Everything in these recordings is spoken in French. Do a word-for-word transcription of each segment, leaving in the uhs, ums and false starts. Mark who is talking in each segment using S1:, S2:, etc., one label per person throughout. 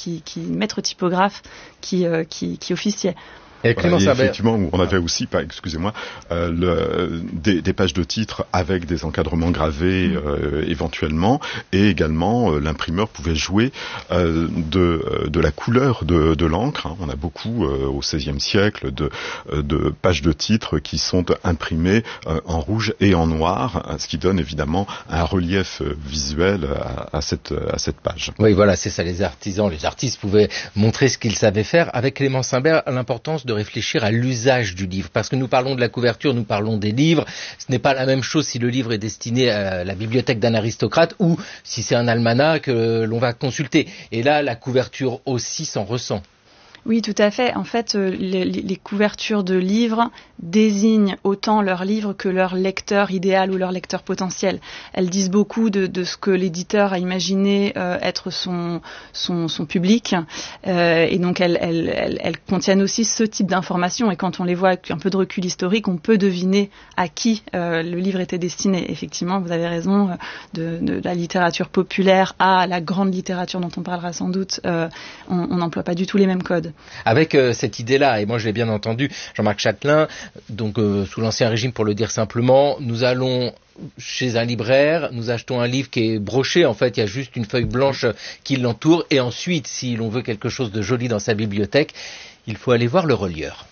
S1: qui, qui maître typographe qui, euh, qui, qui officiait.
S2: Et voilà, et effectivement, on avait aussi, pas, excusez-moi, euh, le, des, des pages de titres avec des encadrements gravés euh, éventuellement, et également euh, l'imprimeur pouvait jouer euh, de, de la couleur de, de l'encre. Hein. On a beaucoup euh, au seizième siècle de, de pages de titres qui sont imprimées euh, en rouge et en noir, ce qui donne évidemment un relief visuel à, à, cette, à cette page.
S3: Oui, voilà, c'est ça. Les artisans, les artistes pouvaient montrer ce qu'ils savaient faire. Avec Clément Simbert, l'importance de réfléchir à l'usage du livre, parce que nous parlons de la couverture, nous parlons des livres, ce n'est pas la même chose si le livre est destiné à la bibliothèque d'un aristocrate ou si c'est un almanach que l'on va consulter. Et là, la couverture aussi s'en ressent.
S1: Oui, tout à fait. En fait, euh, les, les couvertures de livres désignent autant leur livre que leur lecteur idéal ou leur lecteur potentiel. Elles disent beaucoup de, de ce que l'éditeur a imaginé euh, être son, son, son public. Euh, et donc, elles, elles, elles, elles contiennent aussi ce type d'informations. Et quand on les voit avec un peu de recul historique, on peut deviner à qui euh, le livre était destiné. Effectivement, vous avez raison, de, de la littérature populaire à la grande littérature dont on parlera sans doute, euh, on n'emploie pas du tout les mêmes codes.
S3: Avec euh, cette idée-là, et moi je l'ai bien entendu, Jean-Marc Chatelain, donc euh, sous l'Ancien Régime pour le dire simplement, nous allons chez un libraire, nous achetons un livre qui est broché, en fait il y a juste une feuille blanche qui l'entoure, et ensuite si l'on veut quelque chose de joli dans sa bibliothèque, il faut aller voir le relieur.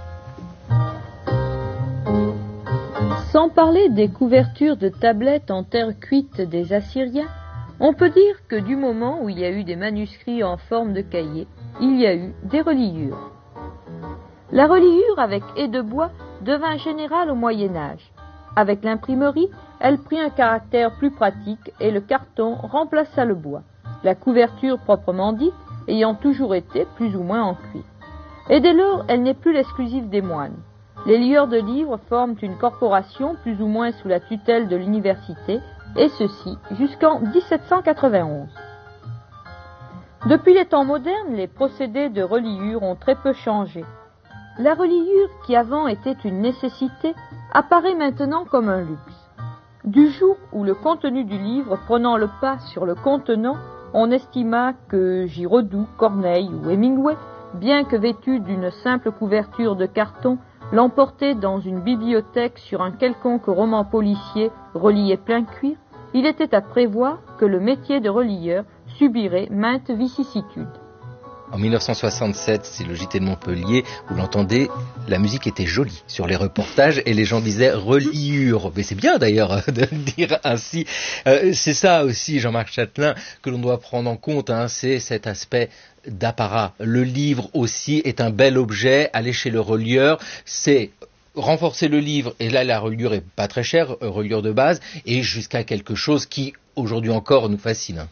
S4: Sans parler des couvertures de tablettes en terre cuite des Assyriens, on peut dire que du moment où il y a eu des manuscrits en forme de cahier, il y a eu des reliures. La reliure avec ais de bois devint générale au Moyen-Âge. Avec l'imprimerie, elle prit un caractère plus pratique et le carton remplaça le bois, la couverture proprement dite ayant toujours été plus ou moins en cuir. Et dès lors, elle n'est plus l'exclusive des moines. Les lieurs de livres forment une corporation plus ou moins sous la tutelle de l'université, et ceci jusqu'en dix-sept cent quatre-vingt-onze. Depuis les temps modernes, les procédés de reliure ont très peu changé. La reliure, qui avant était une nécessité, apparaît maintenant comme un luxe. Du jour où le contenu du livre prenant le pas sur le contenant, on estima que Giraudoux, Corneille ou Hemingway, bien que vêtus d'une simple couverture de carton, l'emportaient dans une bibliothèque sur un quelconque roman policier relié plein cuir, il était à prévoir que le métier de relieur subirait maintes vicissitudes.
S3: En mille neuf cent soixante-sept, c'est le J T de Montpellier, vous l'entendez, la musique était jolie sur les reportages et les gens disaient reliure. Mais c'est bien d'ailleurs de le dire ainsi. Euh, c'est ça aussi, Jean-Marc Chatelain, que l'on doit prendre en compte, hein, c'est cet aspect d'apparat. Le livre aussi est un bel objet. Aller chez le relieur, c'est renforcer le livre, et là la reliure est pas très chère, reliure de base, et jusqu'à quelque chose qui aujourd'hui encore nous fascine.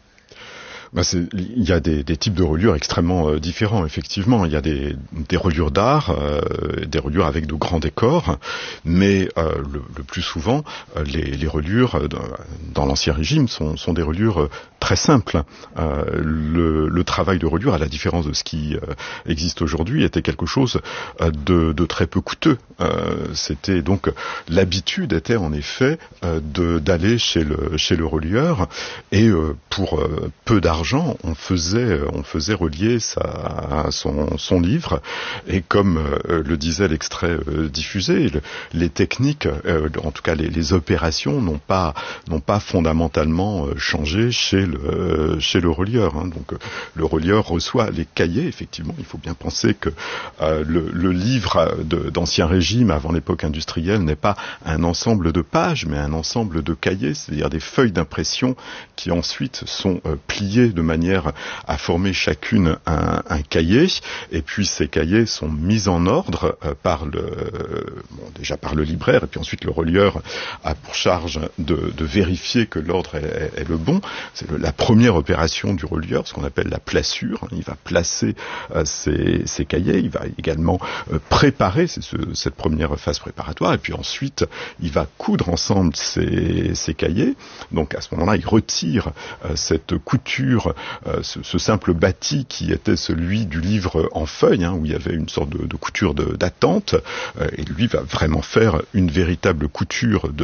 S2: Ben c'est, il y a des, des types de reliures extrêmement euh, différents, effectivement. Il y a des, des reliures d'art, euh, des reliures avec de grands décors, mais euh, le, le plus souvent, euh, les, les reliures euh, dans l'Ancien Régime sont, sont des reliures euh, très simples. Euh, le, le travail de reliure, à la différence de ce qui euh, existe aujourd'hui, était quelque chose euh, de, de très peu coûteux. Euh, c'était donc l'habitude était en effet euh, de, d'aller chez le, chez le relieur, et euh, pour euh, peu d'argent, on faisait, on faisait relier sa, son, son livre, et comme euh, le disait l'extrait euh, diffusé, le, les techniques, euh, en tout cas les, les opérations, n'ont pas, n'ont pas fondamentalement euh, changé chez le, euh, chez le relieur. Hein. Donc euh, le relieur reçoit les cahiers. Effectivement, il faut bien penser que euh, le, le livre de, d'Ancien Régime, avant l'époque industrielle, n'est pas un ensemble de pages, mais un ensemble de cahiers, c'est-à-dire des feuilles d'impression qui ensuite sont euh, pliées de manière à former chacune un, un cahier, et puis ces cahiers sont mis en ordre euh, par le, euh, bon, déjà par le libraire, et puis ensuite le relieur a pour charge de, de vérifier que l'ordre est, est, est le bon. C'est le, la première opération du relieur, ce qu'on appelle la placure. Il va placer euh, ses, ses cahiers, il va également euh, préparer, c'est ce, cette première phase préparatoire, et puis ensuite il va coudre ensemble ses, ses cahiers. Donc à ce moment-là, il retire euh, cette couture sur euh, ce, ce simple bâti qui était celui du livre en feuille, hein, où il y avait une sorte de, de couture de, d'attente, euh, et lui va vraiment faire une véritable couture de,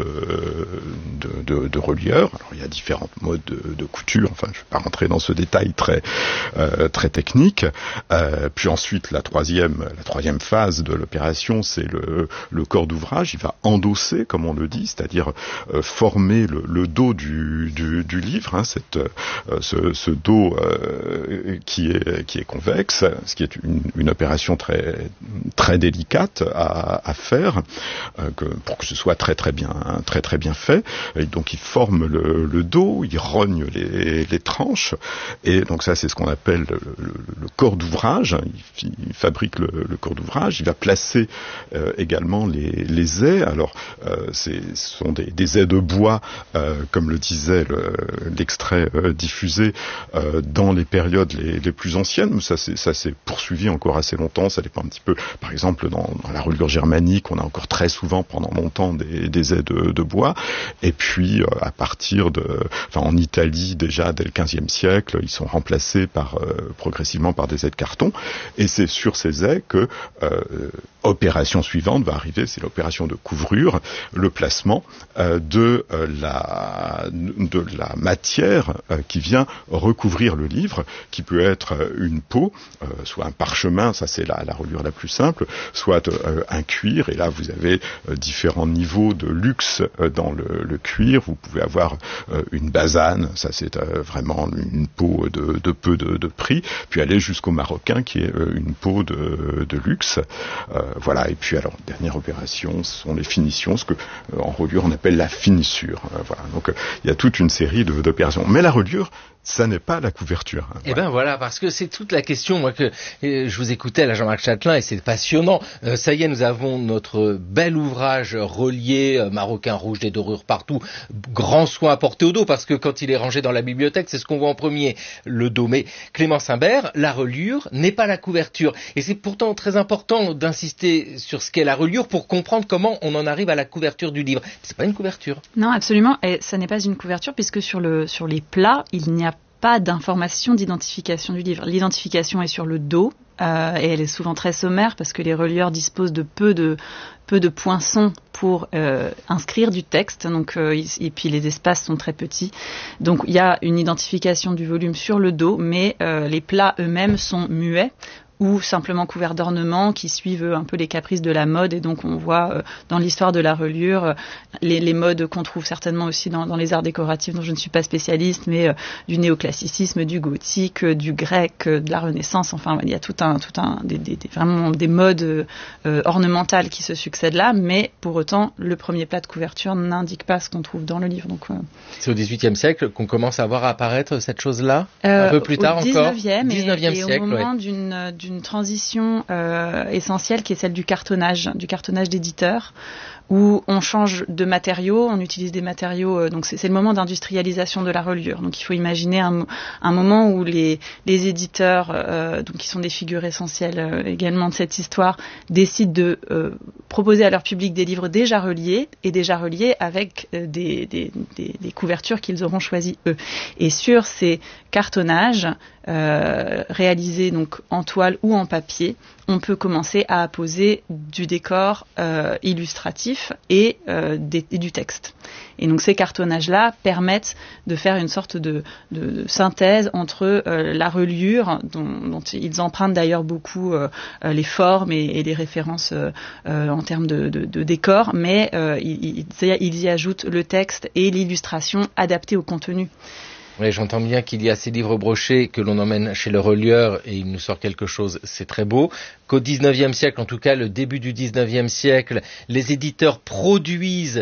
S2: de, de, de relieur. Alors il y a différents modes de, de couture, enfin je ne vais pas rentrer dans ce détail très, euh, très technique. Euh, puis ensuite la troisième, la troisième phase de l'opération, c'est le, le corps d'ouvrage. Il va endosser, comme on le dit, c'est-à-dire euh, former le, le dos du, du, du livre, hein, cette, euh, ce, ce dos euh, qui est, qui est convexe, ce qui est une, une opération très, très délicate à, à faire, euh, que, pour que ce soit très très bien, très très bien fait. Et donc il forme le, le dos, il rogne les, les tranches, et donc ça c'est ce qu'on appelle le, le, le corps d'ouvrage. Il, il fabrique le, le corps d'ouvrage. Il va placer euh, également les, les ais. Alors euh, c'est, ce sont des, des ais de bois, euh, comme le disait le, l'extrait euh, diffusé euh, dans les périodes les, les plus anciennes. Ça c'est, ça s'est poursuivi encore assez longtemps. Ça dépend un petit peu. Par exemple, dans, dans la reliure germanique, on a encore très souvent pendant longtemps des, des ais de, de bois. Et puis euh, à partir de, enfin en Italie déjà dès le quinzième siècle, ils sont remplacés par euh, progressivement par des ais de carton. Et c'est sur ces ais que euh, opération suivante va arriver, c'est l'opération de couvrure, le placement euh, de euh, la de la matière euh, qui vient recouvrir le livre, qui peut être euh, une peau, euh, soit un parchemin, ça c'est la, la reliure la plus simple, soit euh, un cuir, et là vous avez euh, différents niveaux de luxe euh, dans le, le cuir. Vous pouvez avoir euh, une basane, ça c'est euh, vraiment une peau de, de peu de, de prix, puis aller jusqu'au maroquin qui est euh, une peau de, de luxe. Euh, voilà, et puis alors dernière opération, ce sont les finitions, ce que euh, en reliure on appelle la finissure. Euh, voilà, donc euh, il y a toute une série de, d'opérations. Mais la reliure, ça n'est pas la couverture. Hein,
S3: eh voilà. Ben voilà, parce que c'est toute la question, moi, que euh, je vous écoutais là, Jean-Marc Chatelain, et c'est passionnant. Euh, ça y est, nous avons notre bel ouvrage relié, euh, maroquin rouge, des dorures partout, grand soin apporté au dos, parce que quand il est rangé dans la bibliothèque, c'est ce qu'on voit en premier, le dos. Mais Clémence Imbert, la reliure n'est pas la couverture. Et c'est pourtant très important d'insister sur ce qu'est la reliure pour comprendre comment on en arrive à la couverture du livre. C'est pas une couverture.
S1: Non, absolument. Et ça n'est pas une couverture, puisque sur le, sur les plats, il n'y a pas d'information d'identification du livre. L'identification est sur le dos, euh, et elle est souvent très sommaire parce que les relieurs disposent de peu de, peu de poinçons pour euh, inscrire du texte, donc, euh, et puis les espaces sont très petits. Donc il y a une identification du volume sur le dos, mais euh, les plats eux-mêmes sont muets, ou simplement couverts d'ornements qui suivent un peu les caprices de la mode. Et donc on voit euh, dans l'histoire de la reliure euh, les, les modes qu'on trouve certainement aussi dans, dans les arts décoratifs dont je ne suis pas spécialiste, mais euh, du néoclassicisme, du gothique, euh, du grec, euh, de la Renaissance. Enfin, il y a tout un, tout un, des, des, des, vraiment des modes euh, ornementales qui se succèdent là, mais pour autant le premier plat de couverture n'indique pas ce qu'on trouve dans le livre. Donc euh...
S3: c'est au dix-huitième siècle qu'on commence à voir apparaître cette chose-là, euh, un peu plus tard
S1: au
S3: encore.
S1: dix-neuvième, dix-neuvième et,
S3: siècle,
S1: et au moment
S3: ouais.
S1: d'une, d'une d'une transition euh, essentielle qui est celle du cartonnage, du cartonnage d'éditeur, où on change de matériaux, on utilise des matériaux, euh, donc c'est, c'est le moment d'industrialisation de la reliure. Donc il faut imaginer un, un moment où les, les éditeurs, euh, donc qui sont des figures essentielles euh, également de cette histoire, décident de euh, proposer à leur public des livres déjà reliés, et déjà reliés avec euh, des, des, des, des couvertures qu'ils auront choisies eux. Et sur ces cartonnages, euh, réalisés donc en toile ou en papier, on peut commencer à apposer du décor euh, illustratif et, euh, des, et du texte. Et donc ces cartonnages-là permettent de faire une sorte de, de, de synthèse entre euh, la reliure, dont, dont ils empruntent d'ailleurs beaucoup euh, les formes et, et les références euh, en termes de, de, de décor, mais euh, ils, ils y ajoutent le texte et l'illustration adaptée au contenu.
S3: Oui, j'entends bien qu'il y a ces livres brochés que l'on emmène chez le relieur et il nous sort quelque chose, c'est très beau. Qu'au dix-neuvième siècle, en tout cas le début du dix-neuvième siècle, les éditeurs produisent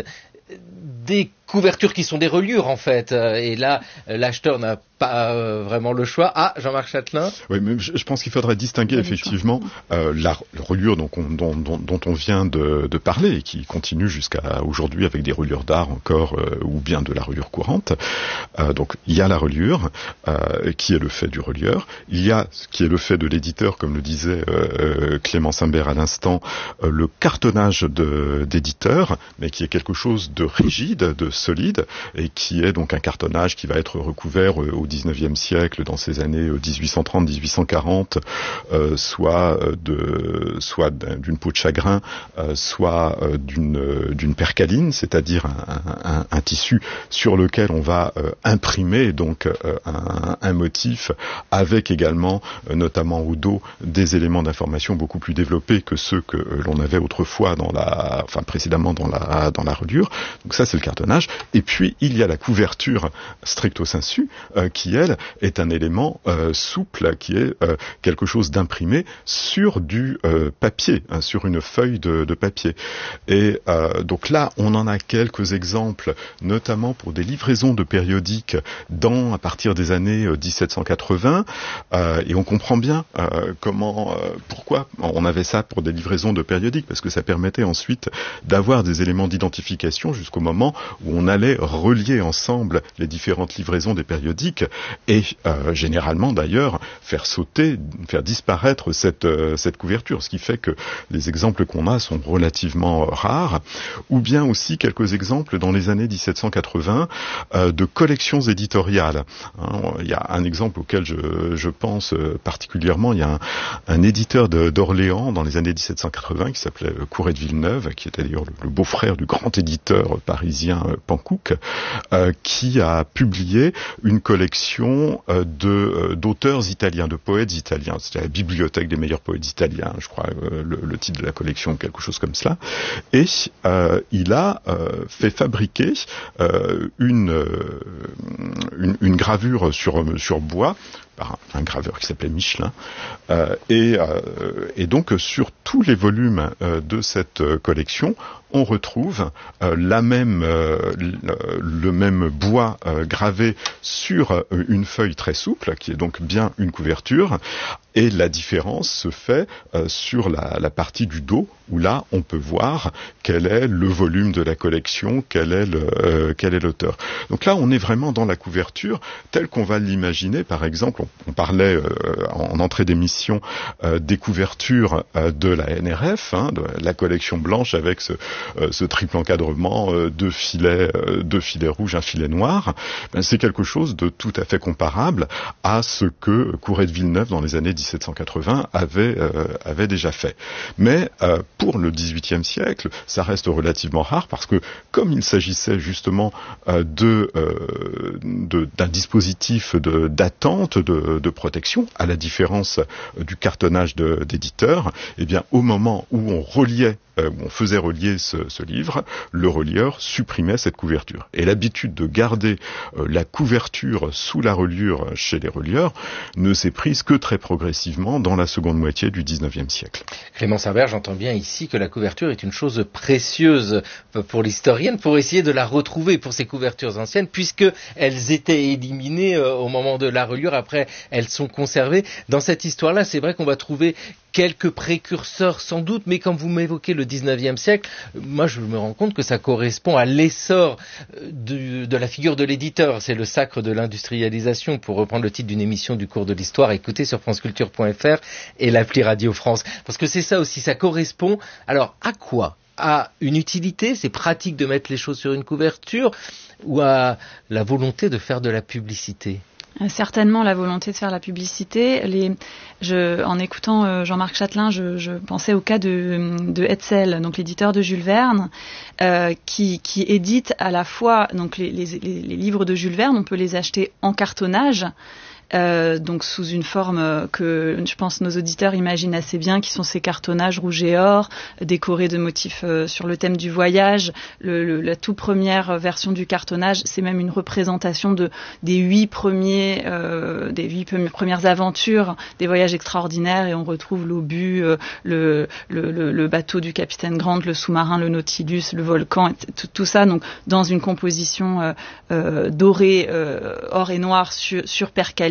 S3: des couvertures qui sont des reliures en fait, et là l'acheteur n'a pas euh, vraiment le choix. Ah, Jean-Marc Chatelain.
S2: Oui, mais je, je pense qu'il faudrait distinguer effectivement euh, la reliure donc on, dont, dont, dont on vient de, de parler et qui continue jusqu'à aujourd'hui avec des reliures d'art encore euh, ou bien de la reliure courante. Euh, donc il y a la reliure euh, qui est le fait du relieur. Il y a ce qui est le fait de l'éditeur, comme le disait euh, Clémence Imbert à l'instant, euh, le cartonnage de, d'éditeur, mais qui est quelque chose de rigide, de solide, et qui est donc un cartonnage qui va être recouvert euh, au dix-neuvième siècle, dans ces années dix-huit cent trente à dix-huit cent quarante, euh, soit de, soit d'une peau de chagrin, euh, soit euh, d'une, d'une percaline, c'est-à-dire un, un, un tissu sur lequel on va euh, imprimer donc euh, un, un motif, avec également, euh, notamment au dos, des éléments d'information beaucoup plus développés que ceux que euh, l'on avait autrefois dans la, enfin précédemment dans la dans la reliure. Donc ça, c'est le cartonnage. Et puis il y a la couverture stricto sensu, euh, qui elle est un élément euh, souple, qui est euh, quelque chose d'imprimé sur du euh, papier, hein, sur une feuille de, de papier. Et euh, donc là, on en a quelques exemples, notamment pour des livraisons de périodiques dans à partir des années euh, dix-sept cent quatre-vingts. Euh, et on comprend bien euh, comment, euh, pourquoi on avait ça pour des livraisons de périodiques, parce que ça permettait ensuite d'avoir des éléments d'identification jusqu'au moment où on allait relier ensemble les différentes livraisons des périodiques et euh, généralement d'ailleurs faire sauter, faire disparaître cette, euh, cette couverture, ce qui fait que les exemples qu'on a sont relativement rares, ou bien aussi quelques exemples dans les années dix-sept cent quatre-vingts euh, de collections éditoriales. Hein, il y a un exemple auquel je, je pense particulièrement, il y a un, un éditeur de, d'Orléans dans les années dix-sept cent quatre-vingts qui s'appelait Couret de Villeneuve, qui était d'ailleurs le, le beau-frère du grand éditeur parisien Panckoucke, euh, qui a publié une collection euh, de, euh, d'auteurs italiens, de poètes italiens. C'était la bibliothèque des meilleurs poètes italiens, je crois, euh, le, le titre de la collection, quelque chose comme cela. Et euh, il a euh, fait fabriquer euh, une, euh, une, une gravure sur, sur bois par un, un graveur qui s'appelait Michelin, euh, et, euh, et donc sur tous les volumes euh, de cette euh, collection, on retrouve euh, la même, euh, le, le même bois euh, gravé sur euh, une feuille très souple, qui est donc bien une couverture, et la différence se fait euh, sur la, la partie du dos, où là, on peut voir quel est le volume de la collection, quel est, le, euh, quel est l'auteur. Donc là, on est vraiment dans la couverture telle qu'on va l'imaginer. Par exemple, on, on parlait euh, en entrée d'émission euh, des couvertures euh, de la N R F, hein, de la collection blanche avec ce, euh, ce triple encadrement, euh, deux filets, euh, deux filets rouges, un filet noir. Ben, c'est quelque chose de tout à fait comparable à ce que Couret de Villeneuve, dans les années dix-sept cent quatre-vingts, avait, euh, avait déjà fait. Mais euh, pour le dix-huitième siècle, ça reste relativement rare parce que comme il s'agissait justement euh, de, euh, de, d'un dispositif de, d'attente, de, de protection, à la différence euh, du cartonnage de, d'éditeur, eh bien au moment où on reliait, euh, où on faisait relier ce, ce livre, le relieur supprimait cette couverture. Et l'habitude de garder euh, la couverture sous la reliure chez les relieurs ne s'est prise que très progressivement dans la seconde moitié du dix-neuvième siècle.
S3: Clément Simbert, j'entends bien ici que la couverture est une chose précieuse pour l'historienne, pour essayer de la retrouver pour ces couvertures anciennes, puisque elles étaient éliminées euh, au moment de la reliure. Après, elles sont conservées. Dans cette histoire-là, c'est vrai qu'on va trouver quelques précurseurs sans doute, mais quand vous m'évoquez le dix-neuvième siècle, moi je me rends compte que ça correspond à l'essor de, de la figure de l'éditeur. C'est le sacre de l'industrialisation, pour reprendre le titre d'une émission du cours de l'histoire, écoutez sur franceculture point f r et l'appli Radio France. Parce que c'est ça aussi, ça correspond. Alors, à quoi ? À une utilité, c'est pratique de mettre les choses sur une couverture, ou à la volonté de faire de la publicité ?
S1: Certainement la volonté de faire la publicité. Les, je, en écoutant euh, Jean-Marc Chatelain, je, je pensais au cas de, de Hetzel, donc l'éditeur de Jules Verne, euh, qui, qui édite à la fois donc les, les, les livres de Jules Verne. On peut les acheter en cartonnage. Euh, donc sous une forme que je pense nos auditeurs imaginent assez bien, qui sont ces cartonnages rouge et or, décorés de motifs euh, sur le thème du voyage. Le, le, la toute première version du cartonnage, c'est même une représentation de des huit premiers, euh, des huit premières aventures des voyages extraordinaires, et on retrouve l'obus, euh, le, le, le, le bateau du capitaine Grant, le sous-marin, le Nautilus, le volcan, tout, tout ça, donc dans une composition euh, euh, dorée, euh, or et noir sur, sur percaline.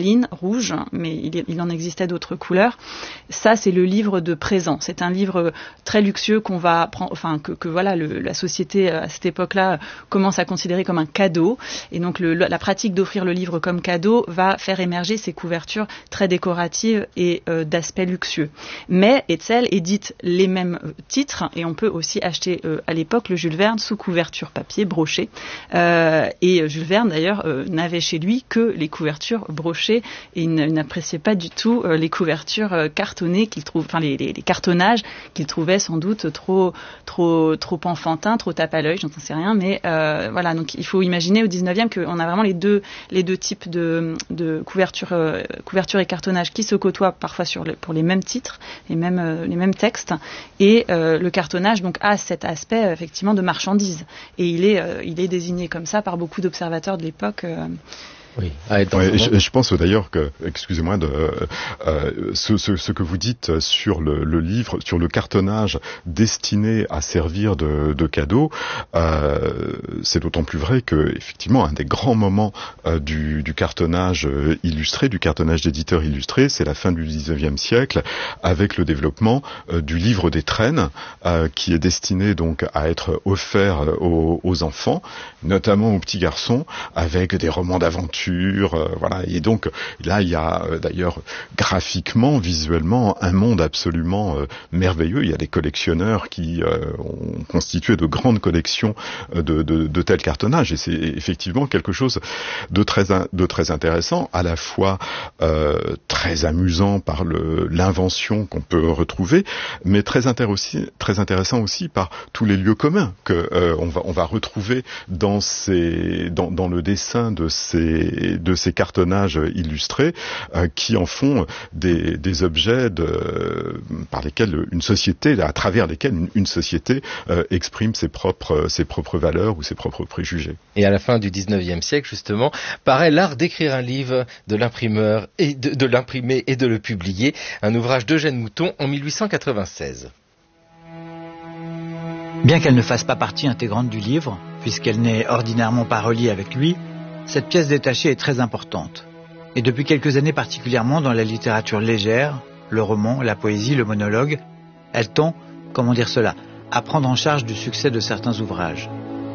S1: praline, rouge, mais il, il en existait d'autres couleurs. Ça, c'est le livre de présent. C'est un livre très luxueux qu'on va prendre, enfin que, que voilà, le, la société à cette époque-là commence à considérer comme un cadeau. Et donc le, la pratique d'offrir le livre comme cadeau va faire émerger ces couvertures très décoratives et euh, d'aspect luxueux. Mais Hetzel édite les mêmes titres et on peut aussi acheter euh, à l'époque le Jules Verne sous couverture papier broché. Euh, et Jules Verne d'ailleurs euh, n'avait chez lui que les couvertures brochées et il n'appréciait pas du tout euh, les couvertures euh, cartonnées qu'il trouve, enfin les, les, les cartonnages qu'il trouvait sans doute trop trop trop enfantins, trop tape à l'œil, j'en sais rien, mais euh, voilà, donc il faut imaginer au dix-neuvième qu'on a vraiment les deux les deux types de de couverture euh, couverture et cartonnage qui se côtoient parfois sur le, pour les mêmes titres, les mêmes euh, les mêmes textes, et euh, le cartonnage donc a cet aspect euh, effectivement de marchandise et il est euh, il est désigné comme ça par beaucoup d'observateurs de l'époque. Euh,
S3: Oui.
S2: Ah, ouais, je, je pense d'ailleurs que, excusez-moi, de, euh, ce, ce, ce que vous dites sur le, le livre, sur le cartonnage destiné à servir de, de cadeau, euh, c'est d'autant plus vrai que, effectivement, un des grands moments euh, du, du cartonnage illustré, du cartonnage d'éditeur illustré, c'est la fin du dix-neuvième siècle, avec le développement euh, du livre des traînes, euh, qui est destiné donc à être offert aux, aux enfants, notamment aux petits garçons, avec des romans d'aventure. Euh, voilà, et donc là il y a euh, d'ailleurs graphiquement, visuellement un monde absolument euh, merveilleux. Il y a des collectionneurs qui euh, ont constitué de grandes collections euh, de, de, de tels cartonnages et c'est effectivement quelque chose de très de très intéressant, à la fois euh, très amusant par le, l'invention qu'on peut retrouver, mais très, intér- aussi, très intéressant aussi par tous les lieux communs que euh, on va on va retrouver dans ces dans, dans le dessin de ces de ces cartonnages illustrés euh, qui en font des, des objets de, par lesquels une société, à travers lesquels une, une société euh, exprime ses propres, ses propres valeurs ou ses propres préjugés.
S3: Et à la fin du dix-neuvième siècle, justement, paraît l'art d'écrire un livre, de l'imprimeur et de, de l'imprimer et de le publier, un ouvrage d'Eugène Mouton en mille huit cent quatre-vingt-seize.
S5: Bien qu'elle ne fasse pas partie intégrante du livre, puisqu'elle n'est ordinairement pas reliée avec lui, cette pièce détachée est très importante. Et depuis quelques années particulièrement dans la littérature légère, le roman, la poésie, le monologue, elle tend, comment dire cela, à prendre en charge du succès de certains ouvrages.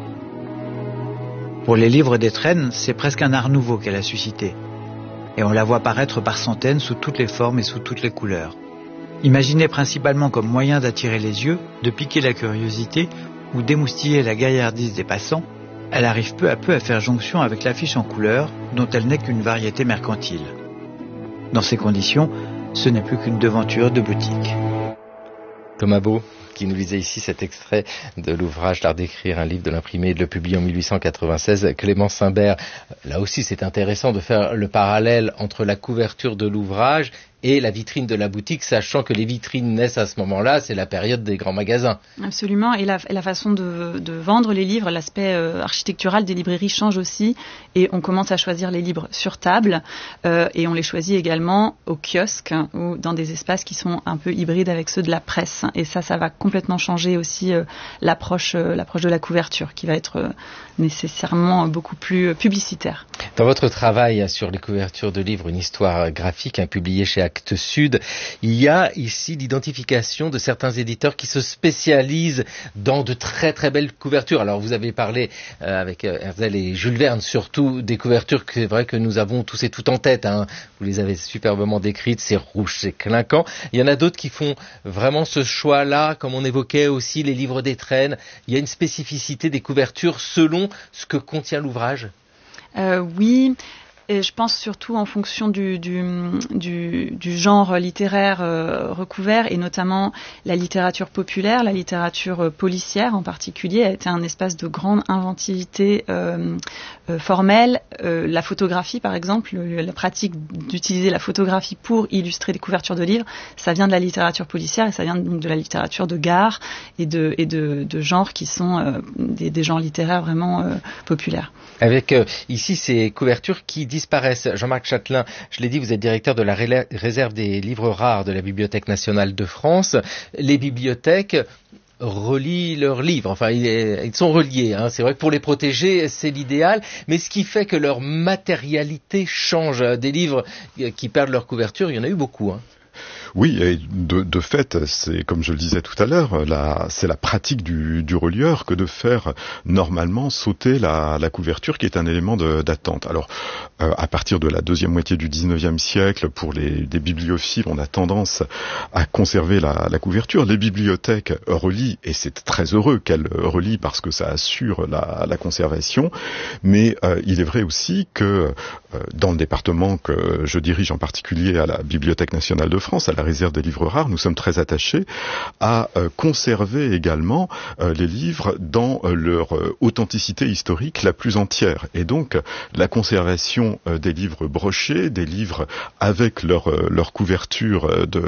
S5: Pour les livres des traînes, c'est presque un art nouveau qu'elle a suscité. Et on la voit paraître par centaines sous toutes les formes et sous toutes les couleurs. Imaginée principalement comme moyen d'attirer les yeux, de piquer la curiosité ou d'émoustiller la gaillardise des passants, elle arrive peu à peu à faire jonction avec l'affiche en couleur, dont elle n'est qu'une variété mercantile. Dans ces conditions, ce n'est plus qu'une devanture de boutique.
S3: Thomas Beau, qui nous lisait ici cet extrait de l'ouvrage L'art d'écrire un livre, de l'imprimer et de le publier en mille huit cent quatre-vingt-seize, Clémence Simbert. Là aussi, c'est intéressant de faire le parallèle entre la couverture de l'ouvrage et la vitrine de la boutique, sachant que les vitrines naissent à ce moment-là, c'est la période des grands magasins.
S1: Absolument, et la, la façon de, de vendre les livres, l'aspect euh, architectural des librairies change aussi, et on commence à choisir les livres sur table, euh, et on les choisit également au kiosque, ou dans des espaces qui sont un peu hybrides avec ceux de la presse, et ça, ça va complètement changer aussi euh, l'approche, euh, l'approche de la couverture, qui va être euh, nécessairement beaucoup plus publicitaire.
S3: Dans votre travail sur les couvertures de livres, une histoire graphique, hein, publiée chez Actes Sud, il y a ici l'identification de certains éditeurs qui se spécialisent dans de très très belles couvertures. Alors vous avez parlé euh, avec euh, Hetzel et Jules Verne surtout des couvertures que c'est vrai que nous avons tous et toutes en tête, hein. Vous les avez superbement décrites, c'est rouge, c'est clinquant. Il y en a d'autres qui font vraiment ce choix-là, comme on évoquait aussi les livres des traînes. Il y a une spécificité des couvertures selon ce que contient l'ouvrage.
S1: Euh, oui, et je pense surtout en fonction du, du, du, du genre littéraire euh, recouvert, et notamment la littérature populaire, la littérature euh, policière en particulier, a été un espace de grande inventivité euh, euh, formelle. Euh, la photographie, par exemple, le, la pratique d'utiliser la photographie pour illustrer des couvertures de livres, ça vient de la littérature policière et ça vient donc de la littérature de gare et de, et de, de genres qui sont euh, des, des genres littéraires vraiment euh, populaires.
S3: Avec euh, ici ces couvertures qui disparaissent. Jean-Marc Chatelain, je l'ai dit, vous êtes directeur de la réserve des livres rares de la Bibliothèque nationale de France. Les bibliothèques relient leurs livres. Enfin, ils sont reliés. Hein. C'est vrai que pour les protéger, c'est l'idéal. Mais ce qui fait que leur matérialité change. Des livres qui perdent leur couverture, il y en a eu beaucoup. Hein.
S2: Oui, et de, de fait, c'est comme je le disais tout à l'heure, la, c'est la pratique du, du relieur que de faire normalement sauter la, la couverture, qui est un élément de, d'attente. Alors, euh, à partir de la deuxième moitié du dix-neuvième siècle, pour les, les bibliophiles, on a tendance à conserver la, la couverture. Les bibliothèques relient, et c'est très heureux qu'elles relient parce que ça assure la, la conservation. Mais euh, il est vrai aussi que euh, dans le département que je dirige en particulier à la Bibliothèque nationale de France, à la réserve des livres rares, nous sommes très attachés à euh, conserver également euh, les livres dans euh, leur euh, authenticité historique la plus entière. Et donc, la conservation euh, des livres brochés, des livres avec leur, euh, leur couverture de,